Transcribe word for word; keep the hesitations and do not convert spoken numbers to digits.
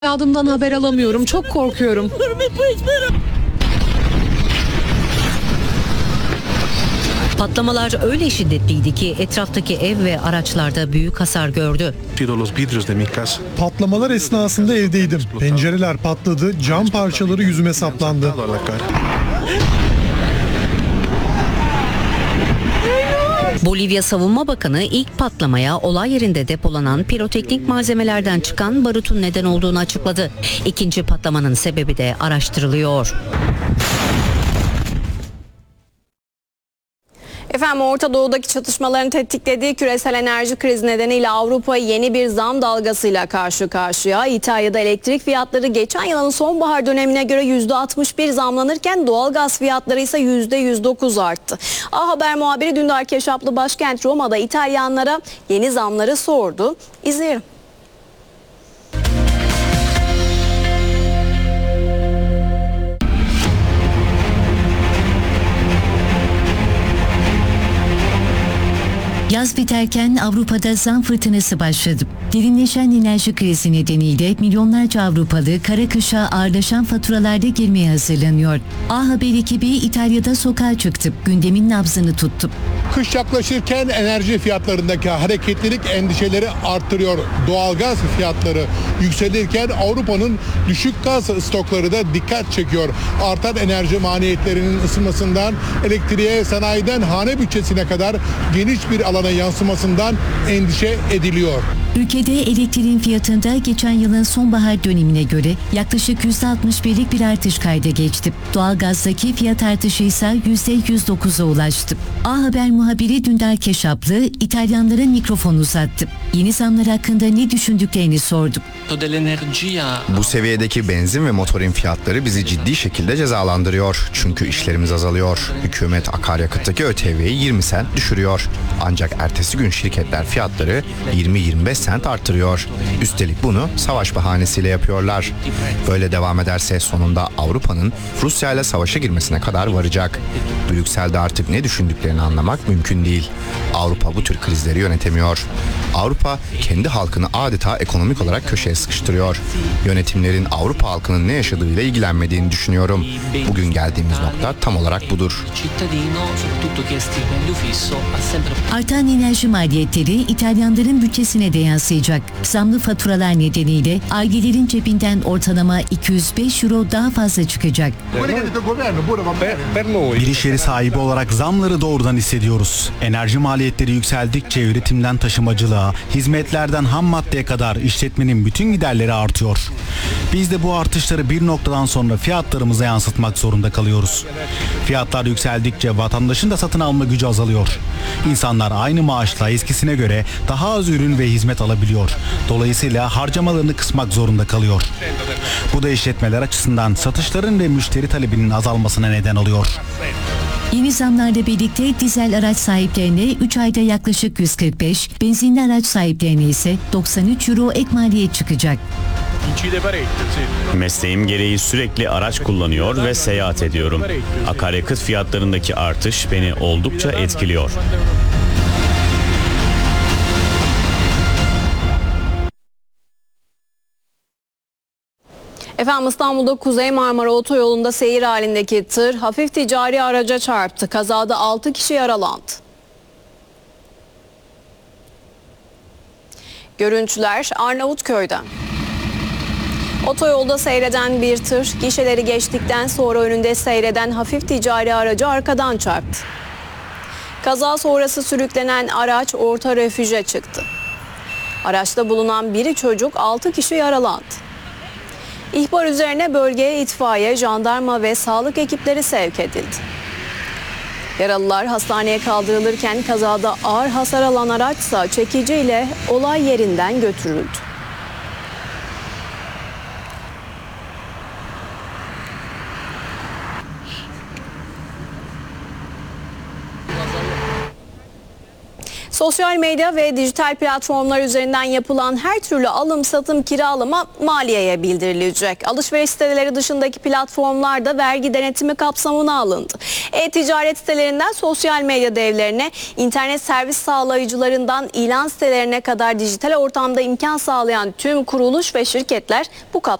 Evladımdan haber alamıyorum. Çok korkuyorum. Patlamalar öyle şiddetliydi ki etraftaki ev ve araçlarda büyük hasar gördü. Patlamalar esnasında evdeydim. Pencereler patladı, cam parçaları yüzüme saplandı. Bolivya Savunma Bakanı ilk patlamaya olay yerinde depolanan piroteknik malzemelerden çıkan barutun neden olduğunu açıkladı. İkinci patlamanın sebebi de araştırılıyor. Efendim Orta Doğu'daki çatışmaların tetiklediği küresel enerji krizi nedeniyle Avrupa yeni bir zam dalgasıyla karşı karşıya. İtalya'da elektrik fiyatları geçen yılın sonbahar dönemine göre yüzde altmış bir zamlanırken doğalgaz fiyatları ise yüzde yüz dokuz arttı. A Haber muhabiri Dündar Keşaplı başkent Roma'da İtalyanlara yeni zamları sordu. İzleyelim. Yaz biterken Avrupa'da zam fırtınası başladı. Derinleşen enerji krizi nedeniyle milyonlarca Avrupalı kara kışa ağırlaşan faturalarda girmeye hazırlanıyor. A Haber ekibi İtalya'da sokağa çıktı, gündemin nabzını tuttu. Kış yaklaşırken enerji fiyatlarındaki hareketlilik endişeleri arttırıyor. Doğalgaz fiyatları yükselirken Avrupa'nın düşük gaz stokları da dikkat çekiyor. Artan enerji maliyetlerinin ısınmasından elektriğe, sanayiden hane bütçesine kadar geniş bir alana yansımasından endişe ediliyor. Ülkede elektriğin fiyatında geçen yılın sonbahar dönemine göre yaklaşık yüzde altmış birlik bir artış kayda geçti. Doğalgazdaki fiyat artışı ise yüzde yüz dokuza ulaştı. A Haber muhabiri Dündar Keşaplı İtalyanlara mikrofon uzattı. Yeni zamlar hakkında ne düşündüklerini sorduk. Bu seviyedeki benzin ve motorin fiyatları bizi ciddi şekilde cezalandırıyor. Çünkü işlerimiz azalıyor. Hükümet akaryakıttaki ÖTV'yi yirmi sent düşürüyor. Ancak ertesi gün şirketler fiyatları yirmi yirmi beş sent artırıyor. Üstelik bunu savaş bahanesiyle yapıyorlar. Böyle devam ederse sonunda Avrupa'nın Rusya ile savaşa girmesine kadar varacak. Brüksel'de artık ne düşündüklerini anlamak mümkün değil. Avrupa bu tür krizleri yönetemiyor. Avrupa kendi halkını adeta ekonomik olarak köşeye sıkıştırıyor. Yönetimlerin Avrupa halkının ne yaşadığıyla ilgilenmediğini düşünüyorum. Bugün geldiğimiz nokta tam olarak budur. Artan enerji maliyetleri İtalyanların bütçesine de yansıyacak. Zamlı faturalar nedeniyle ailelerin cebinden ortalama iki yüz beş euro daha fazla çıkacak. Bir iş yeri sahibi olarak zamları doğrudan hissediyoruz. Enerji maliyetleri yükseldikçe üretimden taşımacılığa, hizmetlerden ham maddeye kadar işletmenin bütün giderleri artıyor. Biz de bu artışları bir noktadan sonra fiyatlarımıza yansıtmak zorunda kalıyoruz. Fiyatlar yükseldikçe vatandaşın da satın alma gücü azalıyor. İnsanlar aynı maaşla eskisine göre daha az ürün ve hizmet alabiliyor. Dolayısıyla harcamalarını kısmak zorunda kalıyor. Bu da işletmeler açısından satışların ve müşteri talebinin azalmasına neden oluyor. Yeni zamlarla birlikte dizel araç sahiplerine üç ayda yaklaşık yüz kırk beş, benzinli araç sahiplerine ise doksan üç euro ek maliyet çıkacak. Mesleğim gereği sürekli araç kullanıyor ve seyahat ediyorum. Akaryakıt fiyatlarındaki artış beni oldukça etkiliyor. Efendim İstanbul'da Kuzey Marmara Otoyolu'nda seyir halindeki tır hafif ticari araca çarptı. Kazada altı kişi yaralandı. Görüntüler Arnavutköy'den. Otoyolda seyreden bir tır gişeleri geçtikten sonra önünde seyreden hafif ticari aracı arkadan çarptı. Kaza sonrası sürüklenen araç orta refüje çıktı. Araçta bulunan biri çocuk, altı kişi yaralandı. İhbar üzerine bölgeye itfaiye, jandarma ve sağlık ekipleri sevk edildi. Yaralılar hastaneye kaldırılırken kazada ağır hasar alan araçsa çekiciyle olay yerinden götürüldü. Sosyal medya ve dijital platformlar üzerinden yapılan her türlü alım, satım, kiralama maliyeye bildirilecek. Alışveriş siteleri dışındaki platformlar da vergi denetimi kapsamına alındı. E-ticaret sitelerinden sosyal medya devlerine, internet servis sağlayıcılarından ilan sitelerine kadar dijital ortamda imkan sağlayan tüm kuruluş ve şirketler bu kapsamda